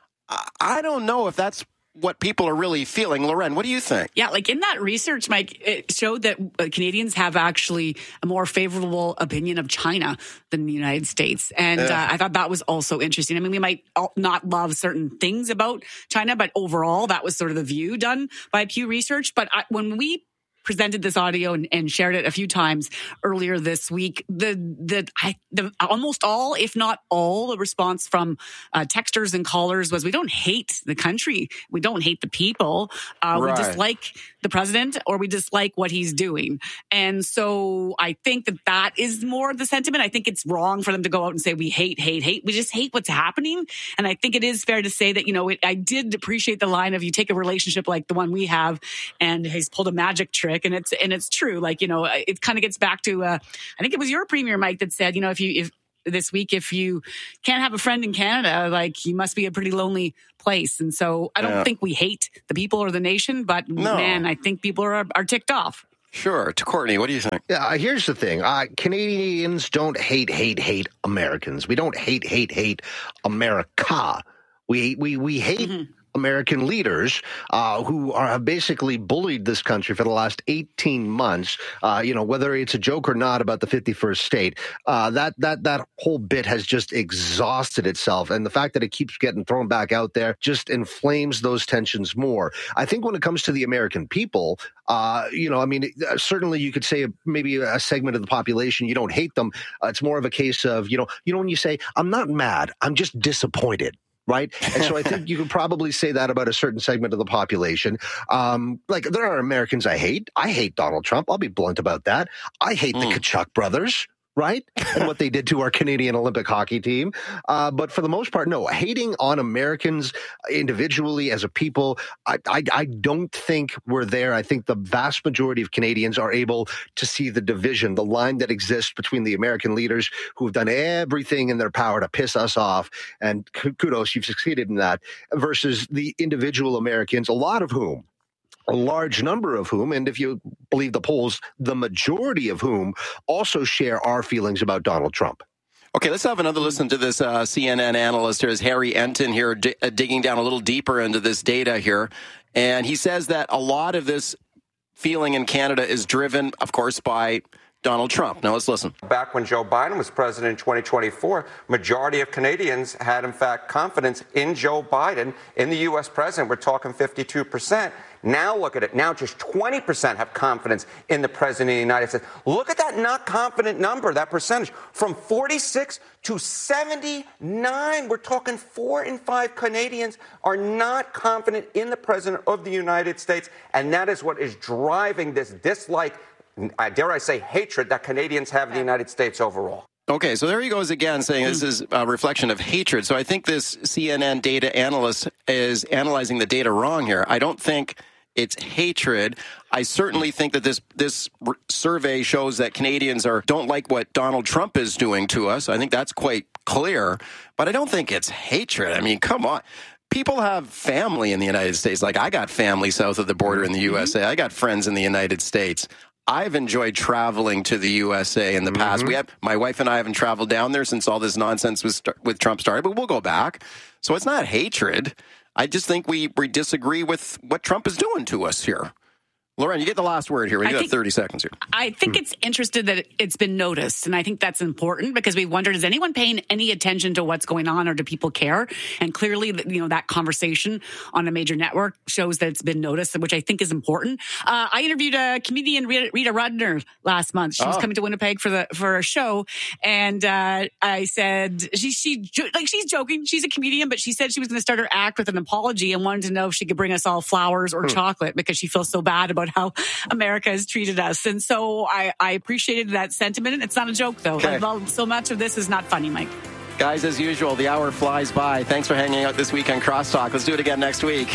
I don't know if that's what people are really feeling. Loren, what do you think?
Yeah, like in that research, Mike, it showed that Canadians have actually a more favorable opinion of China than the United States. And yeah. uh, I thought that was also interesting. I mean, we might not love certain things about China, but overall, that was sort of the view done by Pew Research. But I, when we presented this audio and, and shared it a few times earlier this week, the the, I, the almost all, if not all, the response from uh, texters and callers was, we don't hate the country, we don't hate the people, uh, right. we dislike the president, or we dislike what he's doing. And so I think that that is more the sentiment. I think it's wrong for them to go out and say we hate, hate, hate. We just hate what's happening. And I think it is fair to say that, you know, it, I did appreciate the line of, you take a relationship like the one we have, and he's pulled a magic trick. And it's and it's true. Like, you know, it kind of gets back to, uh, I think it was your premier, Mike, that said, you know, if you if this week, if you can't have a friend in Canada, like, you must be a pretty lonely place. And so I don't yeah. think we hate the people or the nation, but no. man, I think people are are ticked off.
Sure. To Courtney, what do you think?
Yeah, here's the thing. Uh, Canadians don't hate, hate, hate Americans. We don't hate, hate, hate America. We we we hate. Mm-hmm. American leaders uh, who are, have basically bullied this country for the last eighteen months. Uh, you know, whether it's a joke or not about the fifty-first state, uh, that that that whole bit has just exhausted itself, and the fact that it keeps getting thrown back out there just inflames those tensions more. I think when it comes to the American people, uh, you know, I mean, certainly you could say maybe a segment of the population you don't hate them. Uh, it's more of a case of you know, you know, when you say I'm not mad, I'm just disappointed. Right. And so I think you could probably say that about a certain segment of the population. Um, like there are Americans I hate. I hate Donald Trump. I'll be blunt about that. I hate mm. the Kachuk brothers. Right? And what they did to our Canadian Olympic hockey team. Uh, but for the most part, no, hating on Americans individually as a people, I, I, I don't think we're there. I think the vast majority of Canadians are able to see the division, the line that exists between the American leaders who have done everything in their power to piss us off. And kudos, you've succeeded in that, versus the individual Americans, a lot of whom, a large number of whom, and if you believe the polls, the majority of whom also share our feelings about Donald Trump.
Okay, let's have another listen to this uh, C N N analyst. Here's Harry Enton here d- uh, digging down a little deeper into this data here. And he says that a lot of this feeling in Canada is driven, of course, by Donald Trump. Now let's listen.
Back when Joe Biden was president in twenty twenty-four, majority of Canadians had, in fact, confidence in Joe Biden, in the U S president. We're talking fifty-two percent. Now look at it. Now just twenty percent have confidence in the president of the United States. Look at that not confident number, that percentage, from forty-six to seventy-nine. We're talking four in five Canadians are not confident in the president of the United States. And that is what is driving this dislike, dare I say, hatred that Canadians have in the United States overall.
Okay, so there he goes again saying this is a reflection of hatred. So I think this C N N data analyst is analyzing the data wrong here. I don't think it's hatred. I certainly think that this this survey shows that Canadians are don't like what Donald Trump is doing to us. I think that's quite clear. But I don't think it's hatred. I mean, come on. People have family in the United States. Like I got family south of the border in the U S A. I got friends in the United States. I've enjoyed traveling to the U S A in the mm-hmm. past. We have, my wife and I haven't traveled down there since all this nonsense with, with Trump started, but we'll go back. So it's not hatred. I just think we, we disagree with what Trump is doing to us here. Lauren, you get the last word here. We got thirty seconds here.
I think it's interesting that it's been noticed, and I think that's important because we wondered, is anyone paying any attention to what's going on, or do people care? And clearly, you know, that conversation on a major network shows that it's been noticed, which I think is important. Uh, I interviewed a comedian, Rita, Rita Rudner, last month. She oh. was coming to Winnipeg for the for a show, and uh, I said she she like she's joking. She's a comedian, but she said she was going to start her act with an apology and wanted to know if she could bring us all flowers or hmm. chocolate because she feels so bad about how America has treated us. And so I, I appreciated that sentiment. It's not a joke, though. Okay. Well, so much of this is not funny, Mike.
Guys, as usual, the hour flies by. Thanks for hanging out this week on Crosstalk. Let's do it again next week.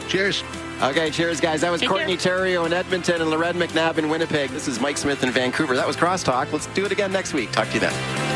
Cheers.
Okay, cheers, guys. That was
Take
Courtney Terrio in Edmonton and Loren McNabb in Winnipeg. This is Mike Smith in Vancouver. That was Crosstalk. Let's do it again next week. Talk to you then.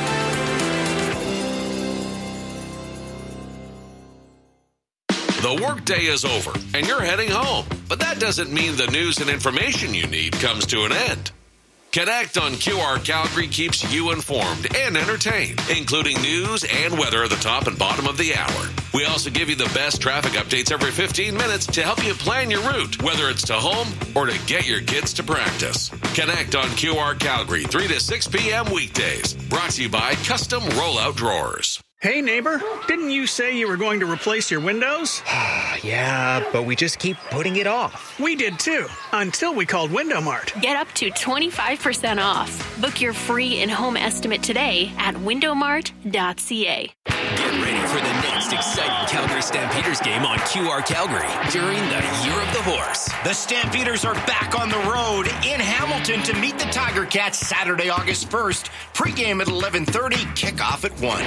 The workday is over, and you're heading home. But that doesn't mean the news and information you need comes to an end. Connect on Q R Calgary keeps you informed and entertained, including news and weather at the top and bottom of the hour. We also give you the best traffic updates every fifteen minutes to help you plan your route, whether it's to home or to get your kids to practice. Connect on Q R Calgary, three to six p.m. weekdays. Brought to you by Custom Rollout Drawers.
Hey, neighbor, didn't you say you were going to replace your windows?
Yeah, but we just keep putting it off.
We did too, until we called Window Mart.
Get up to twenty-five percent off. Book your free in-home estimate today at window mart dot c a.
Get ready for the next exciting Calgary Stampeders game on Q R Calgary during the Year of the Horse.
The Stampeders are back on the road in Hamilton to meet the Tiger Cats Saturday, August first. Pre-game at eleven thirty, kickoff at one.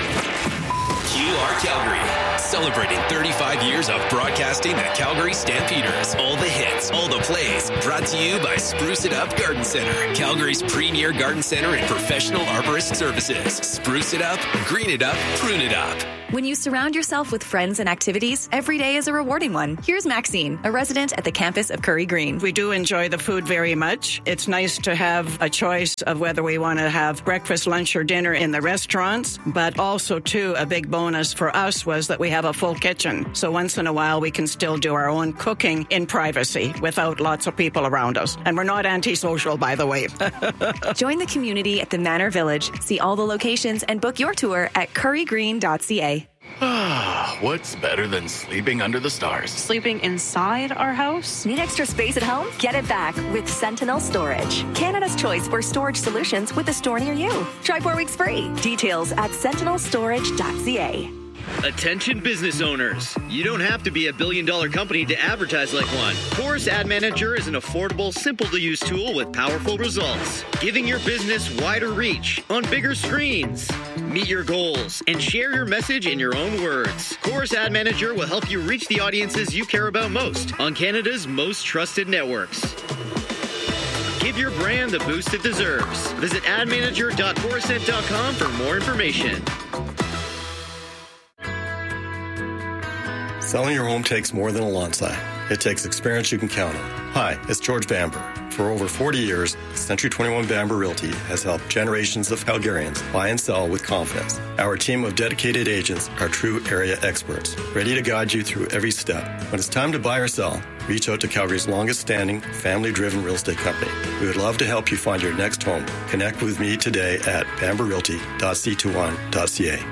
Q R Calgary, celebrating thirty-five years of broadcasting the Calgary Stampeders. All the hits, all the plays, brought to you by Spruce It Up Garden Center, Calgary's premier garden center and professional arborist services. Spruce it up, green it up, prune it up.
When you surround yourself with friends and activities, every day is a rewarding one. Here's Maxine, a resident at the campus of Curry Green.
We do enjoy the food very much. It's nice to have a choice of whether we want to have breakfast, lunch, or dinner in the restaurants, but also, too, a big bonus for us was that we have a full kitchen. So once in a while, we can still do our own cooking in privacy without lots of people around us. And we're not antisocial, by the way.
Join the community at the Manor Village. See all the locations and book your tour at curry green dot c a.
Ah, what's better than sleeping under the stars?
Sleeping inside our house?
Need extra space at home? Get it back with Sentinel Storage. Canada's choice for storage solutions with a store near you. Try four weeks free. Details at sentinel storage dot c a.
Attention business owners. You don't have to be a billion dollar company to advertise like one. Chorus Ad Manager is an affordable, simple to use tool with powerful results, giving your business wider reach on bigger screens. Meet your goals and share your message in your own words. Chorus Ad Manager will help you reach the audiences you care about most on Canada's most trusted networks. Give your brand the boost it deserves. Visit ad manager dot corusent dot com for more information.
Selling your home takes more than a lawn sign. It takes experience you can count on. Hi, it's George Bamber. For over forty years, Century twenty-one Bamber Realty has helped generations of Calgarians buy and sell with confidence. Our team of dedicated agents are true area experts, ready to guide you through every step. When it's time to buy or sell, reach out to Calgary's longest-standing, family-driven real estate company. We would love to help you find your next home. Connect with me today at bamber realty dot c twenty-one dot c a.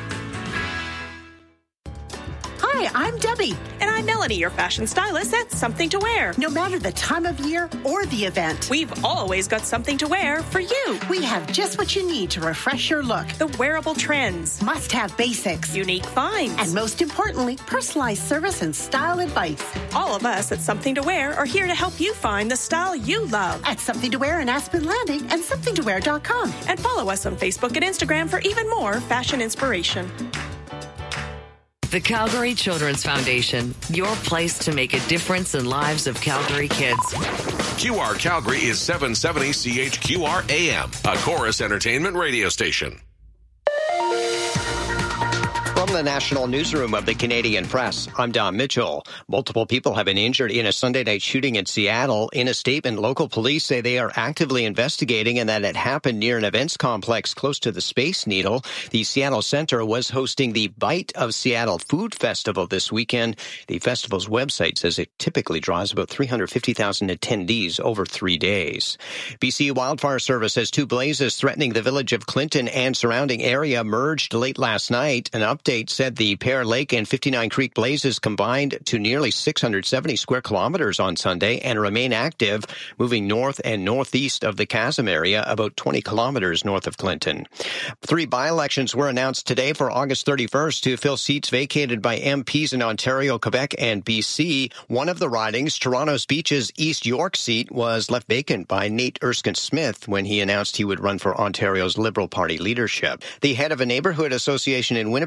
Hi, I'm Debbie.
And I'm Melanie, your fashion stylist at Something to Wear.
No matter the time of year or the event,
we've always got something to wear for you.
We have just what you need to refresh your look.
The wearable trends,
must-have basics,
unique finds,
and most importantly, personalized service and style advice.
All of us at Something to Wear are here to help you find the style you love.
At Something to Wear in Aspen Landing and something to wear dot com.
And follow us on Facebook and Instagram for even more fashion inspiration.
The Calgary Children's Foundation, your place to make a difference in lives of Calgary kids.
Q R Calgary is seven seventy C H Q R A M, a Chorus Entertainment radio station.
From the National Newsroom of the Canadian Press, I'm Don Mitchell. Multiple people have been injured in a Sunday night shooting in Seattle. In a statement, local police say they are actively investigating and that it happened near an events complex close to the Space Needle. The Seattle Center was hosting the Bite of Seattle Food Festival this weekend. The festival's website says it typically draws about three hundred fifty thousand attendees over three days. B C Wildfire Service says two blazes threatening the village of Clinton and surrounding area merged late last night. An update said the Pear Lake and fifty-nine Creek blazes combined to nearly six hundred seventy square kilometers on Sunday and remain active, moving north and northeast of the Chasm area, about twenty kilometers north of Clinton. Three by-elections were announced today for August thirty-first to fill seats vacated by M Ps in Ontario, Quebec, and B C. One of the ridings, Toronto's Beach's East York seat, was left vacant by Nate Erskine-Smith when he announced he would run for Ontario's Liberal Party leadership. The head of a neighborhood association in Winnipeg's North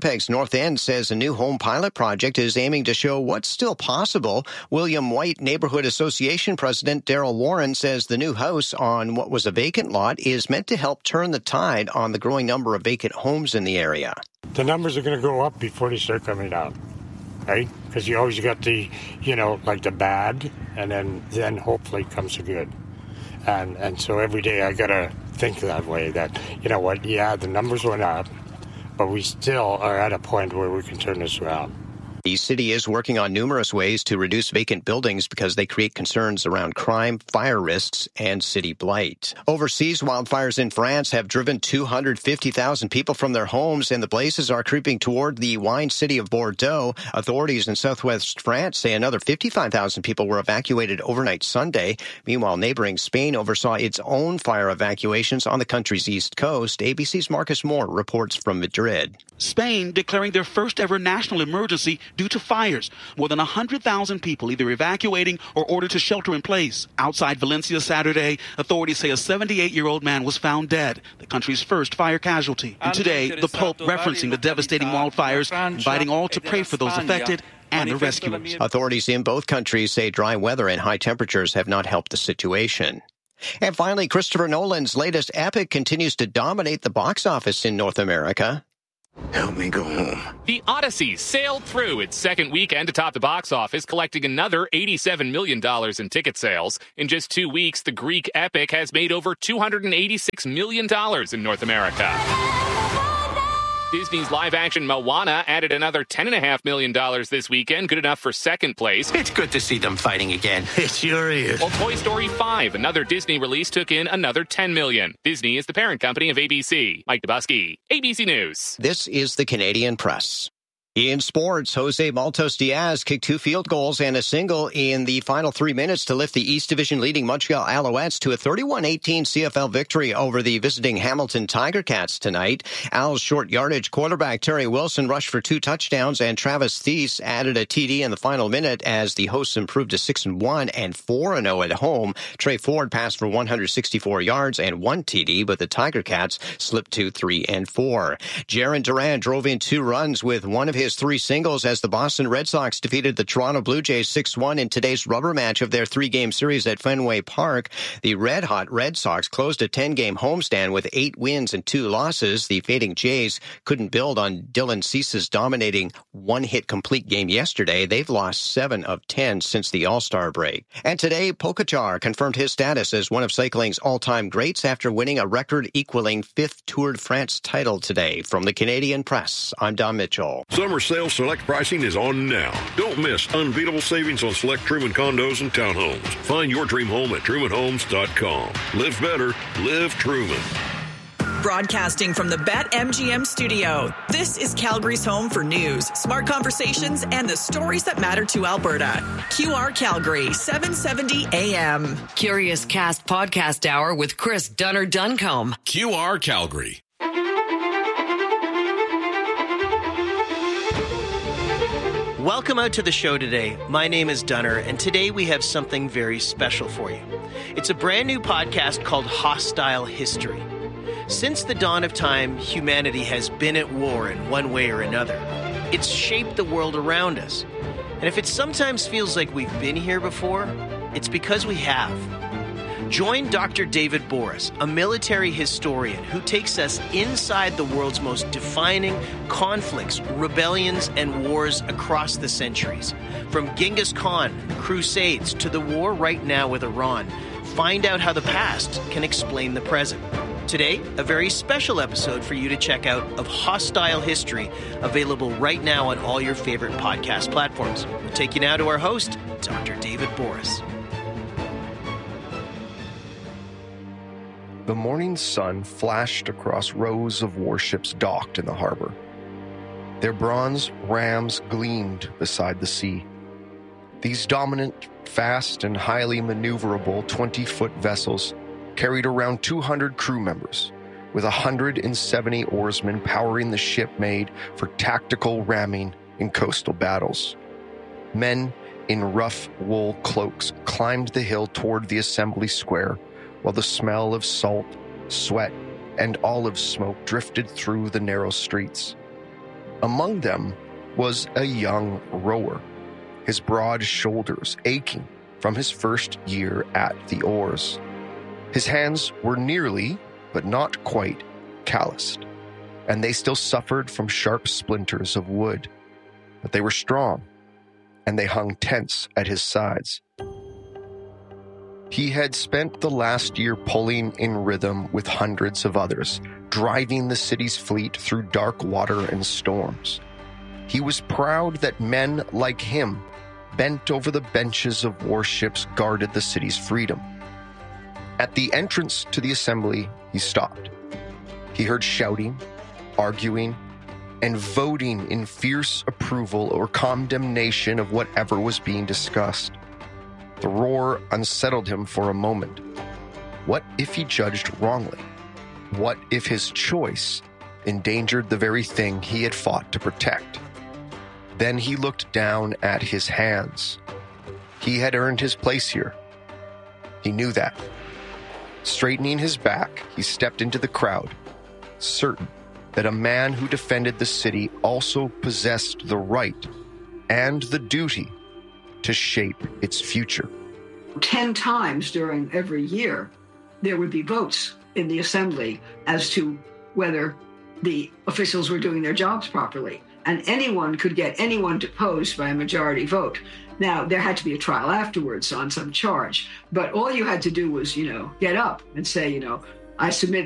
North End says a new home pilot project is aiming to show what's still possible. William White Neighborhood Association President Daryl Warren says the new house on what was a vacant lot is meant to help turn the tide on the growing number of vacant homes in the area.
The numbers are going to go up before they start coming down, right? Because you always got the, you know, like the bad, and then then hopefully comes the good. And and so every day I got to think that way, that, you know what, yeah, the numbers went up, but we still are at a point where we can turn this around.
The city is working on numerous ways to reduce vacant buildings because they create concerns around crime, fire risks, and city blight. Overseas, wildfires in France have driven two hundred fifty thousand people from their homes, and the blazes are creeping toward the wine city of Bordeaux. Authorities in southwest France say another fifty-five thousand people were evacuated overnight Sunday. Meanwhile, neighboring Spain oversaw its own fire evacuations on the country's east coast. A B C's Marcus Moore reports from Madrid.
Spain declaring their first ever national emergency due to fires. More than one hundred thousand people either evacuating or ordered to shelter in place. Outside Valencia Saturday, authorities say a seventy-eight-year-old man was found dead, the country's first fire casualty. And today, the Pope referencing the devastating wildfires, inviting all to pray for those affected and the rescuers.
Authorities in both countries say dry weather and high temperatures have not helped the situation. And finally, Christopher Nolan's latest epic continues to dominate the box office in North America.
Help me go home.
The Odyssey sailed through its second weekend atop the box office, collecting another eighty-seven million dollars in ticket sales. In just two weeks, the Greek epic has made over two hundred eighty-six million dollars in North America. Disney's live-action Moana added another ten point five million dollars this weekend, good enough for second place.
It's good to see them fighting again.
It sure is.
While Toy Story five, another Disney release, took in another ten million dollars. Disney is the parent company of A B C. Mike Dubusky, A B C News.
This is the Canadian Press. In sports, Jose Maltos Diaz kicked two field goals and a single in the final three minutes to lift the East Division leading Montreal Alouettes to a thirty-one eighteen C F L victory over the visiting Hamilton Tiger Cats tonight. Al's short yardage quarterback Terry Wilson rushed for two touchdowns, and Travis Thies added a T D in the final minute as the hosts improved to six and one and four and oh at home. Trey Ford passed for one hundred sixty-four yards and one T D, but the Tiger Cats slipped to three and four. Jarren Duran drove in two runs with one of his his three singles as the Boston Red Sox defeated the Toronto Blue Jays six one in today's rubber match of their three-game series at Fenway Park. The red-hot Red Sox closed a ten-game homestand with eight wins and two losses. The fading Jays couldn't build on Dylan Cease's dominating one-hit complete game yesterday. They've lost seven of ten since the All-Star break. And today, Pogačar confirmed his status as one of cycling's all-time greats after winning a record-equaling fifth Tour de France title today. From the Canadian Press, I'm Don Mitchell.
Summer sale select pricing is on now. Don't miss unbeatable savings on select Truman condos and townhomes. Find your dream home at truman homes dot com. Live better, live Truman.
Broadcasting from the BetMGM studio, this is Calgary's home for news, smart conversations, and the stories that matter to Alberta. Q R Calgary, seven seventy A M.
Curious Cast Podcast Hour with Chris Dunner Duncombe.
Q R Calgary.
Welcome out to the show today. My name is Dunner, and today we have something very special for you. It's a brand new podcast called Hostile History. Since the dawn of time, humanity has been at war in one way or another. It's shaped the world around us. And if it sometimes feels like we've been here before, it's because we have. Join Doctor David Boris, a military historian who takes us inside the world's most defining conflicts, rebellions, and wars across the centuries. From Genghis Khan, the Crusades, to the war right now with Iran. Find out how the past can explain the present. Today, a very special episode for you to check out of Hostile History, available right now on all your favorite podcast platforms. We'll take you now to our host, Doctor David Boris.
The morning sun flashed across rows of warships docked in the harbor. Their bronze rams gleamed beside the sea. These dominant, fast, and highly maneuverable twenty-foot vessels carried around two hundred crew members, with one hundred seventy oarsmen powering the ship made for tactical ramming in coastal battles. Men in rough wool cloaks climbed the hill toward the assembly square, while the smell of salt, sweat, and olive smoke drifted through the narrow streets. Among them was a young rower, his broad shoulders aching from his first year at the oars. His hands were nearly, but not quite, calloused, and they still suffered from sharp splinters of wood. But they were strong, and they hung tense at his sides. He had spent the last year pulling in rhythm with hundreds of others, driving the city's fleet through dark water and storms. He was proud that men like him, bent over the benches of warships, guarded the city's freedom. At the entrance to the assembly, he stopped. He heard shouting, arguing, and voting in fierce approval or condemnation of whatever was being discussed. The roar unsettled him for a moment. What if he judged wrongly? What if his choice endangered the very thing he had fought to protect? Then he looked down at his hands. He had earned his place here. He knew that. Straightening his back, he stepped into the crowd, certain that a man who defended the city also possessed the right and the duty to shape its future.
Ten times during every year, there would be votes in the assembly as to whether the officials were doing their jobs properly. And anyone could get anyone deposed by a majority vote. Now, there had to be a trial afterwards on some charge, but all you had to do was, you know, get up and say, you know, I submit